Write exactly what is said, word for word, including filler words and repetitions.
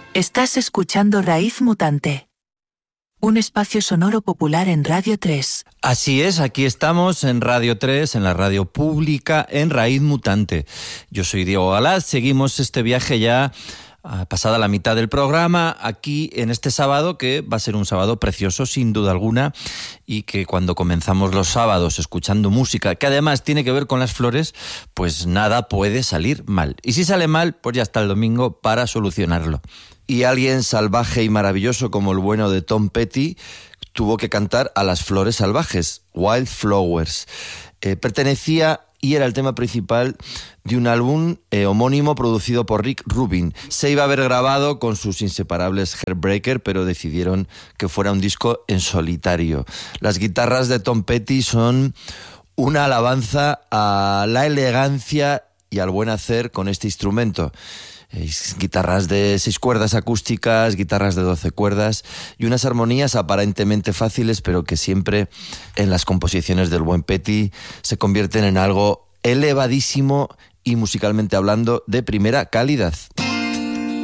Estás escuchando Raíz Mutante, un espacio sonoro popular en Radio tres. Así es, aquí estamos en Radio tres, en la radio pública, en Raíz Mutante. Yo soy Diego Galaz, seguimos este viaje ya pasada la mitad del programa, aquí en este sábado, que va a ser un sábado precioso, sin duda alguna, y que cuando comenzamos los sábados escuchando música, que además tiene que ver con las flores, pues nada puede salir mal. Y si sale mal, pues ya está el domingo para solucionarlo. Y alguien salvaje y maravilloso como el bueno de Tom Petty tuvo que cantar a las flores salvajes, Wild Flowers. Eh, pertenecía y era el tema principal de un álbum eh, homónimo producido por Rick Rubin. Se iba a haber grabado con sus inseparables Heartbreaker, pero decidieron que fuera un disco en solitario. Las guitarras de Tom Petty son una alabanza a la elegancia y al buen hacer con este instrumento. Guitarras de seis cuerdas acústicas, guitarras de doce cuerdas y unas armonías aparentemente fáciles, pero que siempre en las composiciones del buen Petty se convierten en algo elevadísimo y musicalmente hablando de primera calidad.